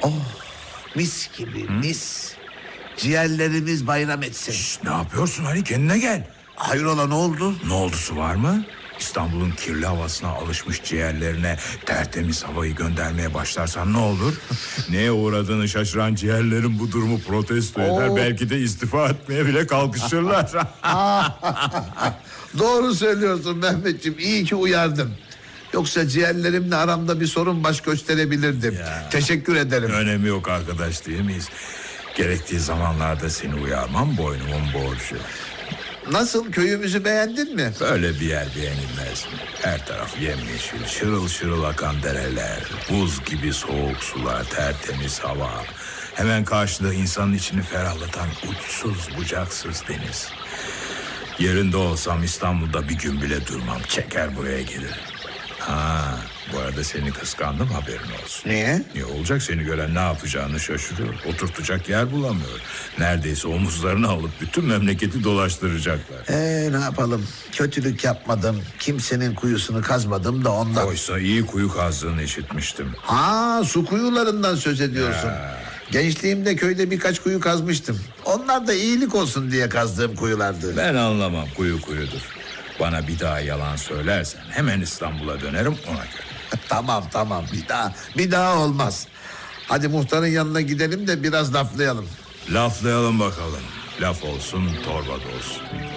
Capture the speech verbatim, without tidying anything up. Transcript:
Oh, mis gibi mis. Ciğerlerimiz bayram etsin. Şişt, ne yapıyorsun Ali, kendine gel. Hayrola, ne oldu? Ne oldusu var mı? İstanbul'un kirli havasına alışmış ciğerlerine tertemiz havayı göndermeye başlarsan ne olur? Neye uğradığını şaşıran ciğerlerin bu durumu protesto eder. Oo. Belki de istifa etmeye bile kalkışırlar. Doğru söylüyorsun Mehmetciğim, iyi ki uyardın. Yoksa ciğerlerimle aramda bir sorun baş gösterebilirdim. Ya. Teşekkür ederim. Önemi yok arkadaş, değil miyiz? Gerektiği zamanlarda seni uyarmam boynumun borcu. Nasıl, köyümüzü beğendin mi? Böyle bir yer beğenilmez mi? Her taraf yemyeşil, şırıl şırıl akan dereler, buz gibi soğuk sular, tertemiz hava. Hemen karşıda insanın içini ferahlatan uçsuz bucaksız deniz. Yerinde olsam İstanbul'da bir gün bile durmam, çeker buraya gelirim. Ha, bu arada seni kıskandım, haberin olsun. Niye? Niye olacak, seni gören ne yapacağını şaşırıyor. Oturtacak yer bulamıyor. Neredeyse omuzlarına alıp bütün memleketi dolaştıracaklar. Ee, ne yapalım? Kötülük yapmadım. Kimsenin kuyusunu kazmadım da ondan. Oysa iyi kuyu kazdığını işitmiştim. Ha, su kuyularından söz ediyorsun. Ya. Gençliğimde köyde birkaç kuyu kazmıştım. Onlar da iyilik olsun diye kazdığım kuyulardı. Ben anlamam, kuyu kuyudur. Bana bir daha yalan söylersen hemen İstanbul'a dönerim, ona göre. Tamam tamam, bir daha bir daha olmaz. Hadi muhtarın yanına gidelim de biraz laflayalım. Laflayalım bakalım. Laf olsun, torba da olsun.